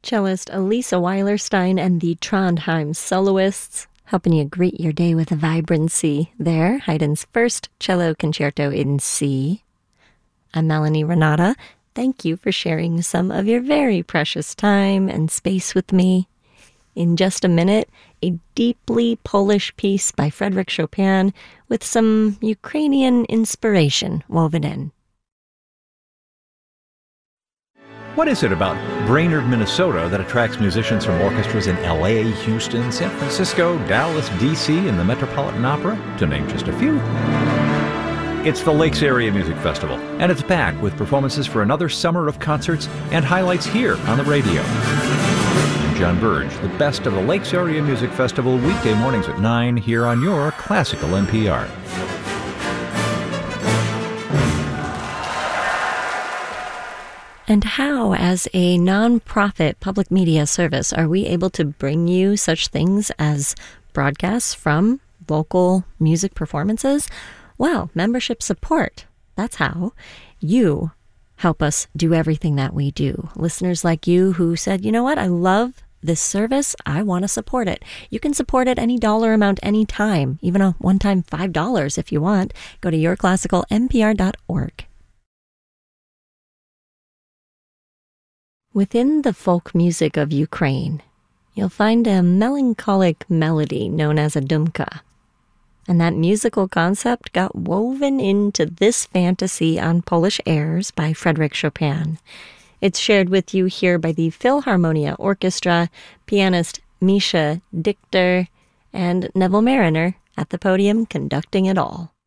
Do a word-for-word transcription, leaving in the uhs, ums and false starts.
cellist Elisa Weilerstein and the Trondheim Soloists, helping you greet your day with vibrancy there. Haydn's first cello concerto in C. I'm Melanie Renata. Thank you for sharing some of your very precious time and space with me. In just a minute, a deeply Polish piece by Frédéric Chopin with some Ukrainian inspiration woven in. What is it about Brainerd, Minnesota that attracts musicians from orchestras in L A, Houston, San Francisco, Dallas, D C, and the Metropolitan Opera, to name just a few? It's the Lakes Area Music Festival, and it's back with performances for another summer of concerts and highlights here on the radio. I'm John Burge, the best of the Lakes Area Music Festival, weekday mornings at nine here on your classical N P R. And how, as a nonprofit public media service, are we able to bring you such things as broadcasts from local music performances? Well, membership support. That's how. You help us do everything that we do. Listeners like you who said, you know what, I love this service. I want to support it. You can support it any dollar amount, any time, even a one-time five dollars if you want. Go to your classical N P R dot org. Within the folk music of Ukraine, you'll find a melancholic melody known as a dumka. And that musical concept got woven into this fantasy on Polish airs by Frédéric Chopin. It's shared with you here by the Philharmonia Orchestra, pianist Misha Dichter, and Neville Mariner at the podium conducting it all.